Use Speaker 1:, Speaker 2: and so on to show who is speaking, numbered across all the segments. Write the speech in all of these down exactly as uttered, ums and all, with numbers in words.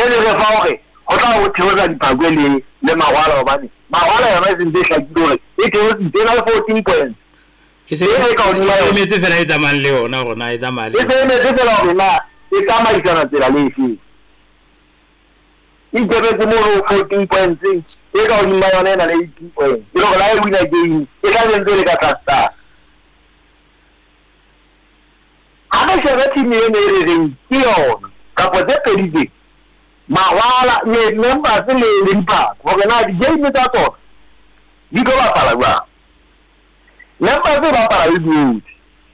Speaker 1: le re fa hore go tla go theosa diphakwe le le magwala hobane magwala yona e sentse hlakile hore e theositse na le fourteen points
Speaker 2: e se e ka o metse fela e tsamang le yona rona e tsamang le
Speaker 1: e se metse fela hore na e tsamaisana tsela le efe e jebetse mo fourteen points e ka o dimba yona e na le eighteen points e le gore la e wina game e tla sentse le ka tlasta ha ba sheba team e ne e reng ke yona kapo tse pedi tse magwala le members le le mpa gore na di game tsa tsona di go bapala jwang members ba bapala le good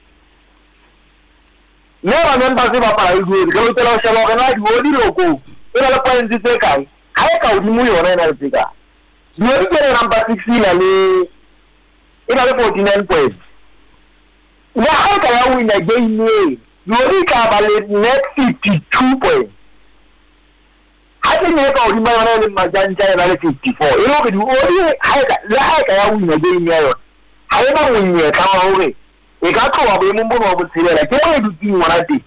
Speaker 1: le ba members ba bapala le good ke lotela ho sheba gore na di odi loko e na le points tse kae ha e ka odimo yona e na le tse kae di odi ke number six na le e na le forty-nine points ya ha ka ya wina game e yori ka ba le net fifty-two points ha ke ne ka odimo yona le majanja ya le fifty-four e lo ke di odi ha ka la ha ka ya wina game ya yona ha e ba monye ka hore e ka tloa bo mo mbono bo tshelela ke mo e dutse ngwana teng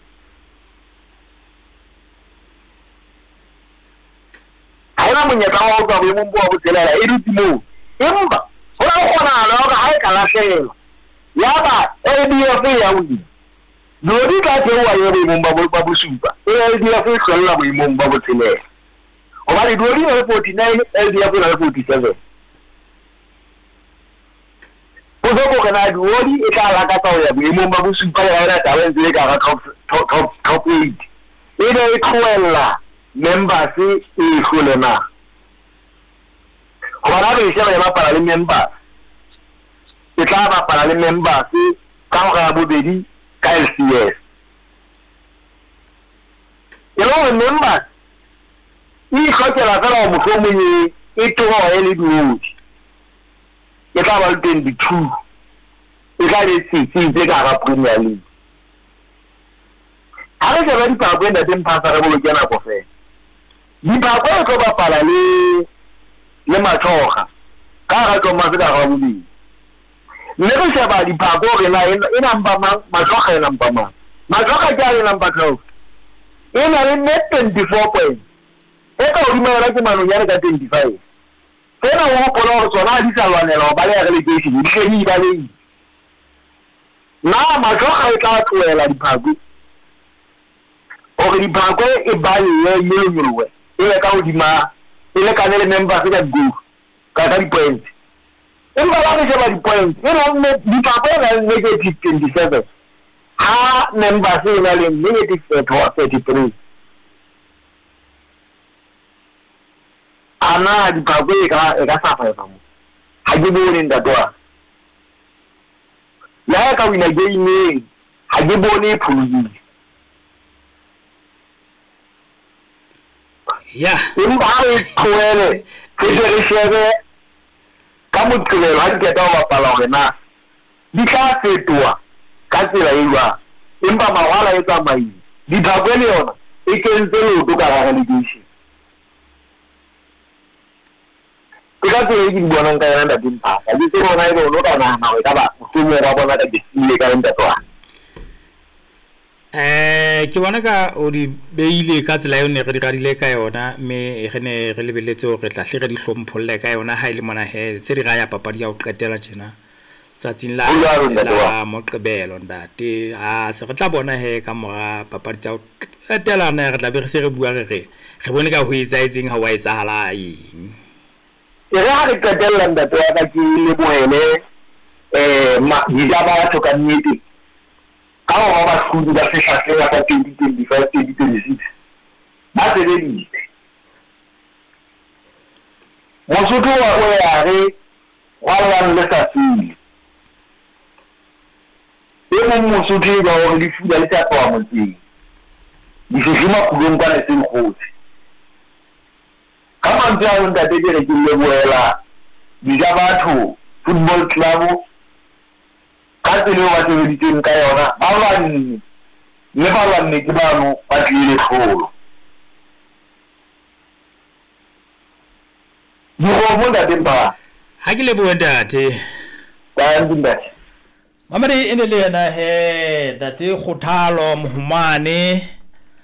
Speaker 1: ha e ba monye ka hore ba bo mo mbono bo tshelela e dutse mo empa ho la gona la ga ha e ka lahlela ya ba e di ya fe ya wina Lodi ka tewa ya bo mo ba ba busupa e di ya fe khalla bo mo ba bo tshelela o ba le dodi na forty-nine e di ya fe na forty-seven o go go na dodi e tla la ka tsa ya bo mo ba busupa ya ra ta wentse ka ga top top top eight e ne e khwella members e khulena o ba ra be se ba para le members e tla ba para le members ka ga bobedi ka L C S you know members e khotela ka mo go mo e togo e le dodi e tla ba twenty-two e ka le sixteen tse ka ga Premier League ha re ga di pa kwenda teng phasa re bolo kena go fe di ba go go ba pala le le mathoga ka ga tlo ma se ka ga bodi le go sheba di pa go re na e namba ma mathoga e namba ma mathoga ja le namba twelve e na le net twenty-four points e ka o di mara ke mano ya ka twenty-five tena o go lo tsona di sa lwanela ba le relegation di ke ni ba le na mathoga e tla tloela di phago o re di phago e ba le yelo yelo e ka o di ma e le ka le members ka go ka ka di points in ba ba se ba di points e no di phago na negative twenty-seven ha members e na le negative thirty-three ana di phago e ka e ka sa fa fa mo ha ke bone nda toa ya ka wina game ha ke bone phuli
Speaker 2: ya
Speaker 1: in ba e tloele ke re shebe ka mo tloele ha ke ta ba pala rena di tla fetoa ka tsela e jwa empa magwala e tsamai di phago le yona e kentse lo to ka ga relegation ka tsela e ke bona ka yona di mpa ka di tsona e no ka na na ka ba go mo ba bona ka di ile ka nda toa
Speaker 2: eh ke bona ka o di beile ka tsela yone re di gadile ka yona me re ne re lebeletse o re tla hle re di hlompholle ka yona ha ile mona he se di ga ya papadi ya o qetela tjena tsatsing la la moqebelo ndate ha se re tla bona he ka mora papadi tsa o qetela na re tla be re se re bua re re re bone ka ho etsa etseng ha wa etsa hala eng
Speaker 1: e ra re qetela ndate ya ka ke le boele eh ma di ja ba to ka nnete ka ho ba skudi ba se sa se ya ka twenty twenty-five twenty twenty-six ba se le di mo soto wa o ya re wa la le sa fili e mo mo soto ba o di fula le tsa kwa mo teng di se jima ku go nka le se khotsi ka mantse a nda te ke re ke le boela di ja batho football club ka tsela ba tse di teng ka yona ba ba ni le ba ba ne ke ba no ba tlile kholo di go mo da teng ba
Speaker 2: ha ke le bo ntate
Speaker 1: ba ndinda
Speaker 2: mamadi ene le yena he date kgothalo mohumane